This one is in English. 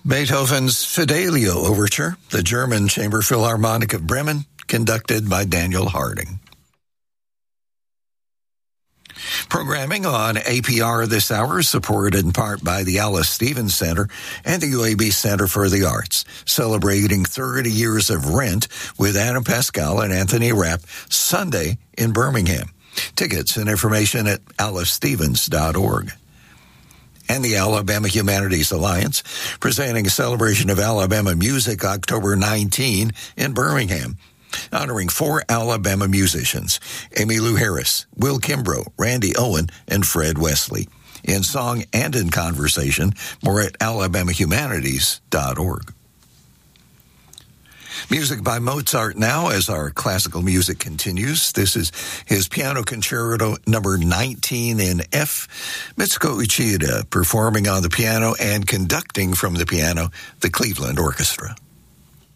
Beethoven's Fidelio Overture, the German Chamber Philharmonic of Bremen, conducted by Daniel Harding. Programming on APR this hour is supported in part by the Alice Stevens Center and the UAB Center for the Arts, celebrating 30 years of Rent with Anna Pascal and Anthony Rapp Sunday in Birmingham. Tickets and information at alicestevens.org. And the Alabama Humanities Alliance, presenting a celebration of Alabama music October 19 in Birmingham, honoring 4 Alabama musicians, Amy Lou Harris, Will Kimbrough, Randy Owen, and Fred Wesley. In song and in conversation, more at alabamahumanities.org. Music by Mozart now as our classical music continues. This is his Piano Concerto number 19 in F. Mitsuko Uchida performing on the piano and conducting from the piano the Cleveland Orchestra.